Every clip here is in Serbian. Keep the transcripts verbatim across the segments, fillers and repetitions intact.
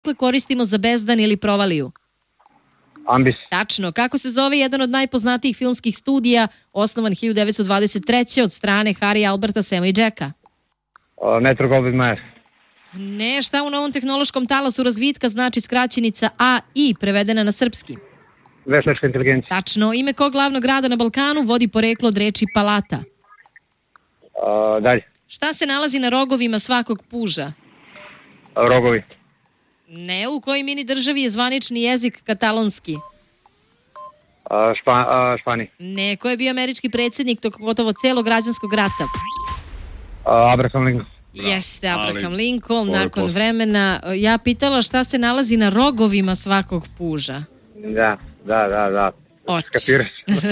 koristimo za bezdan ili provaliju? Ambis. Tačno. Kako se zove jedan od najpoznatijih filmskih studija, osnovan hiljadu devetsto dvadeset treće od strane Harry Alberta, Sema i Jacka? Uh, Metro Goldwyn Mayer. Ne, šta u novom tehnološkom talasu razvitka znači skraćenica A I, prevedena na srpski? Veštačka inteligencija. Tačno. Ime kog glavnog grada na Balkanu vodi poreklo od reči palata? Uh, dalje. Šta se nalazi na rogovima svakog puža? Uh, rogovi. Ne, u kojoj mini državi je zvanični jezik katalonski? Uh, špa, uh, Španiji. Ne, ko je bio američki predsjednik tog gotovo celog građanskog rata? Uh, Abraham Lincoln. Jeste, Abraham Ali, Lincoln, ovo je nakon posle. vremena. Ja pitala šta se nalazi na rogovima svakog puža. Da, da, da, da. Oč. Skapiraš.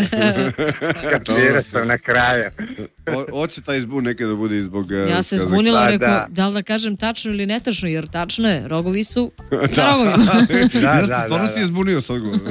Skapiraš sam na kraju. O, oće taj zbun nekada da bude zbog... Ja se uh, zbunila, Pa, rekao, da. da li da kažem tačno ili netačno, jer tačno je, rogovi su na Da. rogovima. Da, Jeste, da, stvarno da, si da. je zbunio s odgovorom.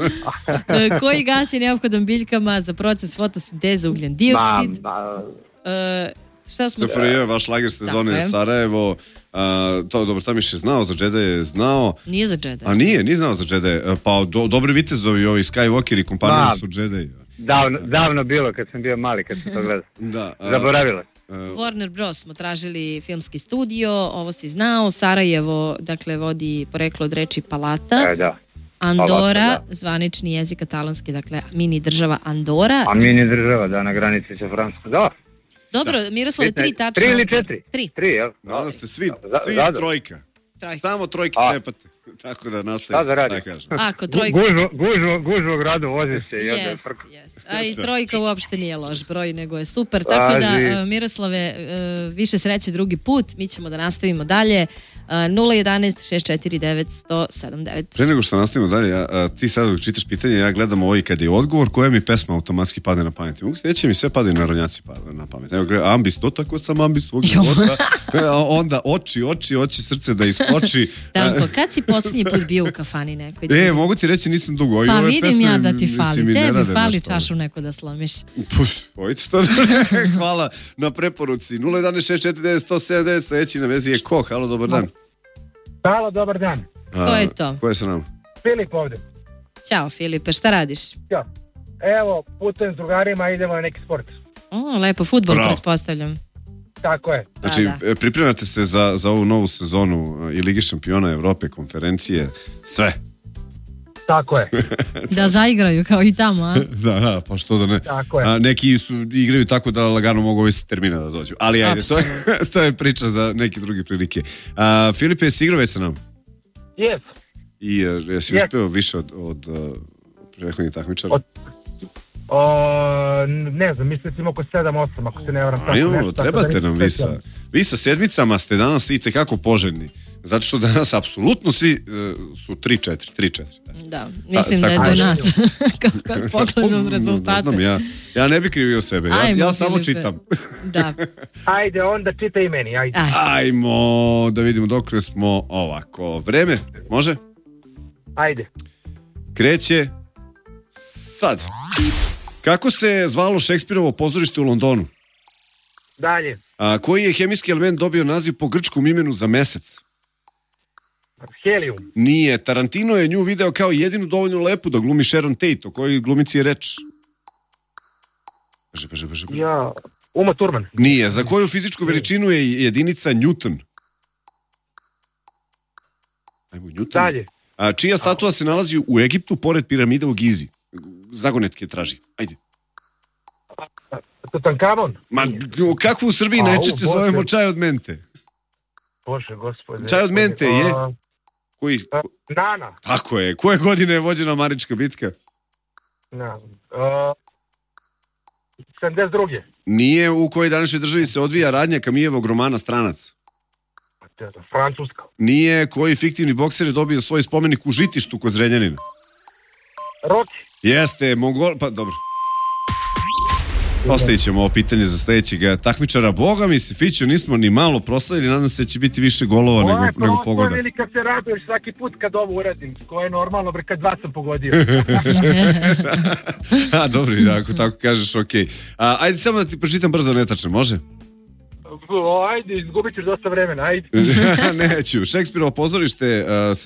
Koji gas je neophodan biljkama za proces fotosinteze ugljen dioksid? Ma, ma, E, šta smo... S F R J, vaš lager Tako sezone je. Sarajevo. A, to, dobro, Tamiš je znao, za Jedi je znao. Nije za Jedi. A nije, nije znao za Jedi. Pa do, dobri vitezovi, ovi Skywalker i kompanije Ma. su Jedi. davno, davno bilo kad sam bio mali, kad sam to gledao. Da. a, Zaboravila. a, Warner Bros. Smo tražili filmski studio, ovo si znao, Sarajevo, dakle, vodi poreklo od reči palata. E, da. Andora, Palata, zvanični jezik katalonski, dakle, mini država Andora. A mini država, da, na granici sa Francuskom. Da. Dobro, Miroslave, tri tačno. Tri ili četiri? Tri. Tri, jel? Danas ste svi, Za- svi zador. trojka. Trojka. Samo trojke A. cepate. Tako da nastaje. Šta da radim? Da kažem. Ako, trojka. Gužvo, gužvo, gužvo u gradu vozi se. i onda je Jest, frka. jest. A i trojka uopšte nije loš broj, nego je super. Tako da, Važi. e, Miroslave, e, više sreće drugi put. Mi ćemo da nastavimo dalje. E, nula jedanaest šest četiri devet sto sedam devet. Pre nego što nastavimo dalje, ja, a, ti sad dok čitaš pitanje, ja gledam ovo i kad je odgovor, koja mi pesma automatski padne na pamet. Mogu reći mi sve padaju na ronjaci pa- na pamet. Evo gledam, ambis, to tako sam ambis svog života. A onda oči, oči, oči, srce da iskoči. Danko, kad si posljednji put bio u kafani nekoj? E, mogu ti reći, nisam dugo. Ovi, Pa ove vidim pesme, ja da ti mislim, fali. mi ne Tebi rade fali nešto. čašu neko da slomiš. Puf, ojte što da hvala na preporuci. nula jedanaest šest četiri devet sto sedam devet, sledeći na vezi je ko? Halo, dobar dan. Halo, dobar dan. A, Ko je to? Ko je sa nama? Filip ovde. Ćao Filipe, šta radiš? Ja. Evo, putujem s drugarima, idemo na neki sport. O, lepo, fudbal Bravo. pretpostavljam. Tako je. Znači, Da, da. e, pripremate se za, za ovu novu sezonu e, i Ligi šampiona Evrope, konferencije, sve. Tako je. Da zaigraju kao i tamo, a? Da, da, pa što da ne. Tako je. A, neki su igraju tako da lagano mogu ovi s termina da dođu. Ali ajde, to je, to je priča za neke druge prilike. A, Filipe, jesi igrao već sa nama? Yes. I e, jesi Yes. uspeo više od, od uh, prethodnih takmičara? Od- O, ne znam, mislim da sam imao oko sedam osam, ako se ne varam. A imamo, trebate nam vi sa, vi. vi sa sedmicama ste danas i tekako poželjni. Zato što danas apsolutno svi e, su tri četiri, tri četiri. Da, mislim da je tako do je. nas. Kako pogledam Ne rezultate. znam, ja, ja ne bih krivio sebe. Ja, Ajmo, ja samo Filipe. čitam. Da. Ajde, onda čitaj i meni, ajde. Aj, Ajmo da vidimo dok smo ovako. Vreme, može? Ajde. Kreće sad. Kako se zvalo Šekspirovo pozorište u Londonu? Dalje. A, koji je hemijski element dobio naziv po grčkom imenu za mesec? Helium. Nije. Tarantino je nju video kao jedinu dovoljno lepu da glumi Sharon Tate, o kojoj glumici je reč. Brže, brže, brže, brže. Ja, Uma Thurman. Nije. Za koju fizičku veličinu je jedinica Newton? Ajmo, Newton. Dalje. A, čija statua se nalazi u Egiptu pored piramide u Gizi? Zagonetke traži. Ajde. Tutankamon. Ma, kako u Srbiji A, najčešće u, Bože. zovemo čaj od mente? Bože, gospode. Čaj od mente je? A, Koji? a, Nana. Tako je. Koje godine je vođena Marička bitka? Na. A, sedamdeset druge. Nije. U kojoj današnjoj državi se odvija radnja Kamijevog romana Stranac? Francuska. Nije. Koji fiktivni bokser je dobio svoj spomenik u Žitištu kod Zrenjanina? Rocky. Jeste, Mongol... Pa dobro. Ostavit ćemo ovo pitanje za sledećeg takmičara. Boga mi se, Fićo, nismo ni malo proslavili. Nadam se da će biti više golova Ovo je nego, nego pogoda. prostor ili kad se raduješ svaki put kad ovo uradim. Ko je normalno, bre, kad dva sam pogodio. A, dobro, da, ako tako kažeš, okej. A, ajde samo da ti pročitam brzo netačno, može? ajde, izgubit ćeš dosta vremena, ajde. Neću. Šekspirovo pozorište uh,